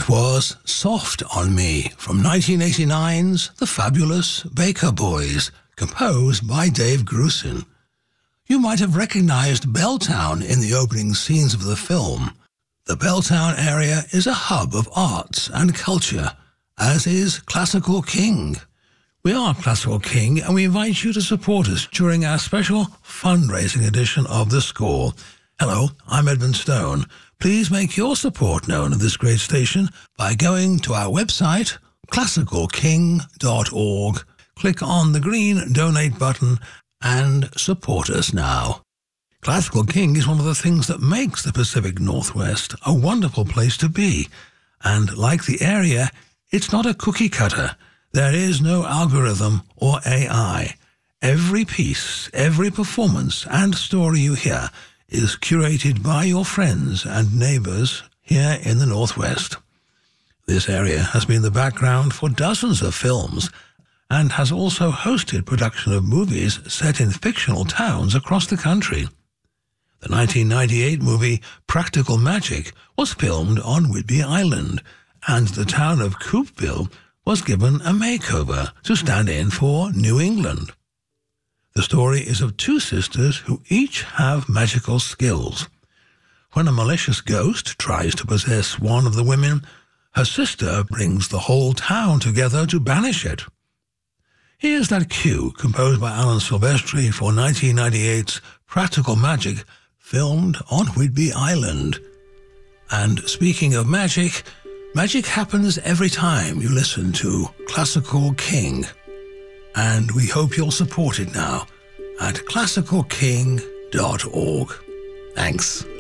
That was Soft on Me from 1989's The Fabulous Baker Boys, composed by Dave Grusin. You might have recognized Belltown in the opening scenes of the film. The Belltown area is a hub of arts and culture, as is Classical King. We are Classical King, and we invite you to support us during our special fundraising edition of The Score. Hello, I'm Edmund Stone. Please make your support known of this great station by going to our website, classicalking.org. Click on the green donate button and support us now. Classical King is one of the things that makes the Pacific Northwest a wonderful place to be. And like the area, it's not a cookie cutter. There is no algorithm or AI. Every piece, every performance and story you hear is curated by your friends and neighbors here in the Northwest. This area has been the background for dozens of films and has also hosted production of movies set in fictional towns across the country. The 1998 movie Practical Magic was filmed on Whidbey Island, and the town of Coopville was given a makeover to stand in for New England. The story is of two sisters who each have magical skills. When a malicious ghost tries to possess one of the women, her sister brings the whole town together to banish it. Here's that cue composed by Alan Silvestri for 1998's Practical Magic, filmed on Whidbey Island. And speaking of magic, magic happens every time you listen to Classical King. And we hope you'll support it now at classicalking.org. Thanks.